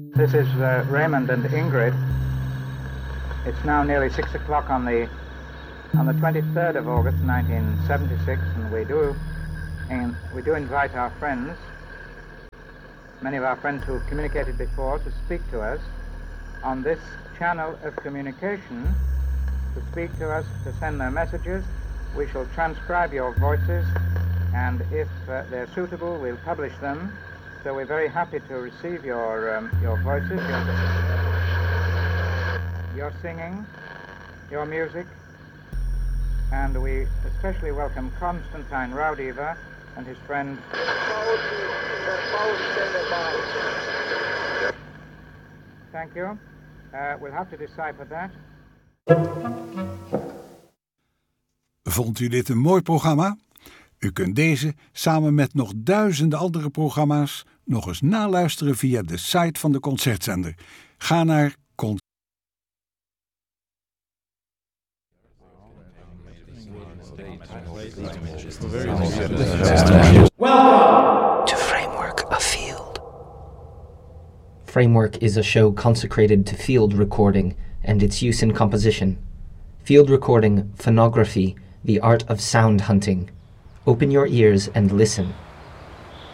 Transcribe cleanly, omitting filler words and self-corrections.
This is Raymond and Ingrid. It's now nearly 6 o'clock on the 23rd of August 1976, and we do invite our friends, many of our friends who have communicated before, to speak to us on this channel of communication, to speak to us, to send their messages. We shall transcribe your voices, and if they're suitable, we'll publish them. So we're very happy to receive your voices, your singing, your music, and we especially welcome Constantine Raudive and his friend. Thank you. We'll have to decipher that. Vond u dit een mooi programma? U kunt deze, samen met nog duizenden andere programma's, nog eens naluisteren via de site van de Concertzender. Ga naar Welcome to Framework, a Field. Framework is a show consecrated to field recording and its use in composition. Field recording, phonography, the art of sound hunting. Open your ears and listen.